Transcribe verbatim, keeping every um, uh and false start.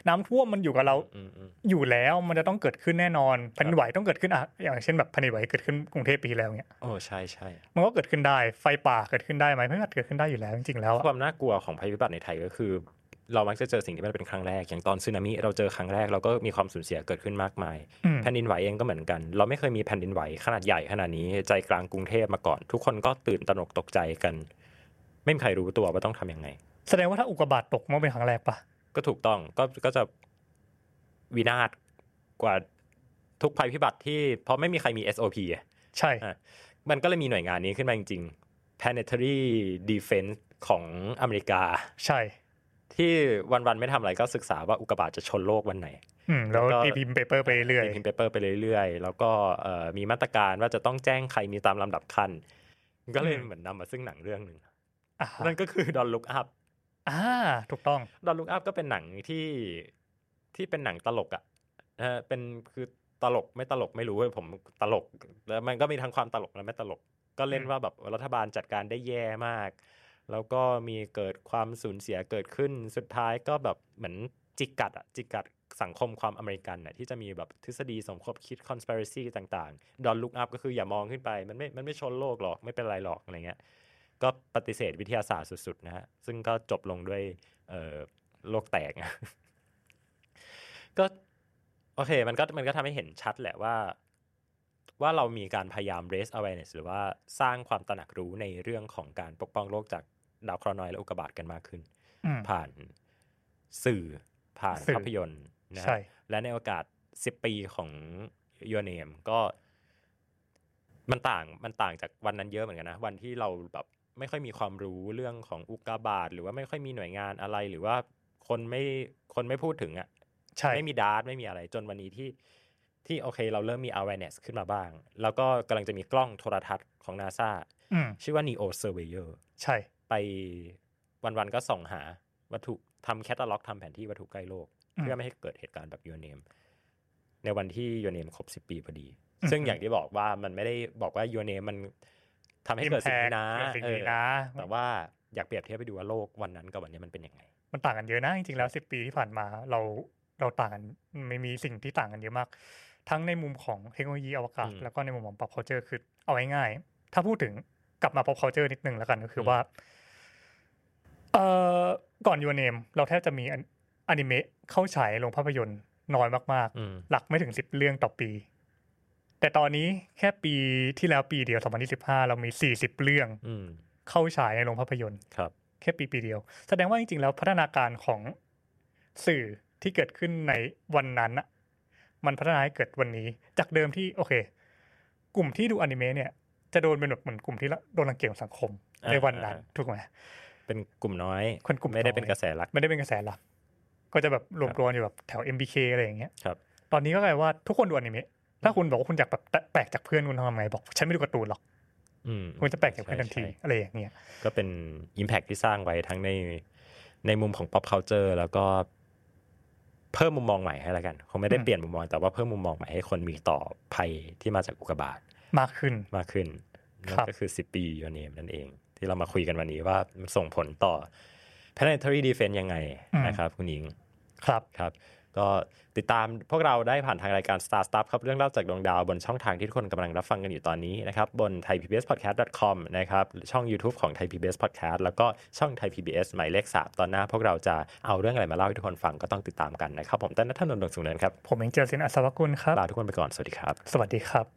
น้ำท่วมมันอยู่กับเราอยู่แล้วมันจะต้องเกิดขึ้นแน่นอนแผ่นดินไหวต้องเกิดขึ้นอ่ะอย่างเช่นแบบแผ่นดินไหวเกิดขึ้นกรุงเทพปีแล้วเงี้ยโอ้ใช่ๆมันก็เกิดขึ้นได้ไฟป่าเกิดขึ้นได้ไหมไม่ว่าเกิดขึ้นได้อยู่แล้วจริงๆแล้วความน่ากลัวของภัยพิบัติในไทยก็คือเรามักจะเจอสิ่งที่มันเป็นครั้งแรกอย่างตอนสึนามิเราเจอครั้งแรกเราก็มีความสูญเสียเกิดขึ้นมากมายแผ่นดินไหวเองก็เหมือนกันเราไม่เคยมีแผ่นดินไหวขนาดใหญ่ขนาดนี้ใจกลางกรุงเทพมาก่อนทุกคนก็ตื่นตระหนกตกใจกันไม่มีใครรู้ตัวว่าต้องทำยังไงแสดงว่าถ้าอุกกาบาตตกมันเป็นครั้งแรกปะก็ถูกต้องก็ก็จะวินาศกว่าทุกภัยพิบัติที่เพราะไม่มีใครมี เอส โอ พีใช่มันก็เลยมีหน่วยงานนี้ขึ้นมาจริงๆ Planetary Defense ของอเมริกาใช่ที่วันๆไม่ทำอะไรก็ศึกษาว่าอุกกาบาตจะชนโลกวันไหนอืมแล้วตีพิมพ์เปเปอร์ไปเรื่อยตีพิมพ์เปเปอร์ไปเรื่อยๆแล้วก็เอ่อมีมาตรการว่าจะต้องแจ้งใครมีตามลำดับขั้นก็เลยเหมือนนำมาซึ่งหนังเรื่องนึงนั่นก็คือ Don't Look Up อ่าถูกต้อง Don't Look Up ก็เป็นหนังที่ที่เป็นหนังตลกอ่ะเออเป็นคือตลกไม่ตลกไม่รู้ผมตลกแล้วมันก็มีทั้งความตลกและไม่ตลกก็เล่นว่าแบบรัฐบาลจัดการได้แย่มากแล้วก็มีเกิดความสูญเสียเกิดขึ้นสุดท้ายก็แบบเหมือนจิกกัดอ่ะจิกกัดสังคมความอเมริกันน่ะที่จะมีแบบทฤษฎีสมคบคิด conspiracy ต่างๆ Don't Look Up ก็คืออย่ามองขึ้นไปมันไม่มันไม่ชนโลกหรอกไม่เป็นไรหรอกอะไรเงี้ยก็ปฏิเสธวิทยาศาสตร์สุดๆนะฮะซึ่งก็จบลงด้วยเอ่อโลกแตก ก็โอเคมันก็มันก็ทำให้เห็นชัดแหละว่าว่าเรามีการพยายาม raise awareness หรือว่าสร้างความตระหนักรู้ในเรื่องของการปกป้องโลกจากดาวเคราะห์น้อยและอุกกาบาตกันมากขึ้นผ่านสื่อผ่านภาพยนตร์นะและในโอกาสสิบปีของ Your Name ก็มันต่างมันต่างจากวันนั้นเยอะเหมือนกันนะวันที่เราแบบไม่ค่อยมีความรู้เรื่องของอุกกาบาตหรือว่าไม่ค่อยมีหน่วยงานอะไรหรือว่าคนไม่คนไม่พูดถึงอ่ะไม่มีดาร์ตไม่มีอะไรจนวันนี้ที่ที่โอเคเราเริ่มมี awareness ขึ้นมาบ้างแล้วก็กำลังจะมีกล้องโทรทัศน์ของ NASA ชื่อว่า Neo Surveyor ใช่ไปวันๆก็ส่องหาวัตถุทำแคตตาล็อกทำแผนที่วัตถุใกล้โลกเพื่อไม่ให้เกิดเหตุการณ์แบบ Your Name ในวันที่ Your Name ครบสิบปีพอดีซึ่งอย่างที่บอกว่ามันไม่ได้บอกว่า Your Name มันทำให้เกิดสิ่งนี้นะแต่ว่าอยากเปรียบเทียบไปดูว่าโลกวันนั้นกับวันนี้มันเป็นยังไงมันต่างกันเยอะนะจริงๆแล้วสิบปีที่ผ่านมาเราเราต่างกันไม่มีสิ่งที่ต่างกันเยอะมากทั้งในมุมของเทคโนโลยีอวกาศแล้วก็ในมุมของ pop culture คือเอาง่ายๆถ้าพูดถึงกลับมา pop culture นิดนึงแล้วกันก็คือว่าเอ่อก่อน Your Name เราแทบจะมีอนิเมะเข้าฉายโรงภาพยนตร์น้อยมากๆหลักไม่ถึงสิบเรื่องต่อปีแต่ตอนนี้แค่ปีที่แล้วปีเดียวสองพันยี่สิบห้าเรามีสี่สิบเรื่องเข้าฉายในโรงภาพยนตร์แค่ปีปีเดียวแสดงว่าจริงๆแล้วพัฒนาการของสื่อที่เกิดขึ้นในวันนั้นน่ะมันพัฒนาให้เกิดวันนี้จากเดิมที่โอเคกลุ่มที่ดูอนิเมะเนี่ยจะโดนเป็นแบบเหมือนกลุ่มที่โดนรังเกียจของสังคมในวันนั้นถูกไหมเป็นกลุ่มน้อยคนกลุ่มไม่ได้เป็นกระแสหลักไม่ได้เป็นกระแสหลักก็จะแบบรวมตัวอยู่แบบแถว เอ็ม บี เค อะไรอย่างเงี้ยตอนนี้ก็กลายว่าทุกคนดูอนิเมะถ้าคุณบอกว่าคุณอยากแบบแปลกจากเพื่อนคุณทำไงบอกฉันไม่ดูการ์ตูนหรอกคุณจะแปลกจากเพื่อนทันทีอะไรอย่างเงี้ยก็เป็น impact ที่สร้างไว้ทั้งในในมุมของ pop culture แล้วก็เพิ่มมุมมองใหม่ให้แล้วกันคงไม่ได้เปลี่ยนมุมมองแต่ว่าเพิ่มมุมมองใหม่ให้คนมีต่อภัยที่มาจากอุกกาบาตมากขึ้นมากขึ้นนั่นก็คือสิบปี Your Name นั่นเองที่เรามาคุยกันวันนี้ว่ามันส่งผลต่อ Planetary Defense ยังไงนะครับคุณหญิงครับครับก็ติดตามพวกเราได้ผ่านทางรายการ Star Stuff ครับเรื่องเล่าจากดวงดาวบนช่องทางที่ทุกคนกำลังรับฟังกันอยู่ตอนนี้นะครับบน ไทยพีบีเอสพอดแคสต์ ดอท คอม นะครับช่อง YouTube ของ Thai พี บี เอส Podcast แล้วก็ช่อง Thai พี บี เอส หมายเลขสามตอนหน้าพวกเราจะเอาเรื่องอะไรมาเล่าให้ทุกคนฟังก็ต้องติดตามกันนะครับผมต้นณัฐนนท์ ดวงสุขเนินครับผมเองเจริญศิลป์อัศวกุลครับลาทุกคนไปก่อนสวัสดีครับสวัสดีครับ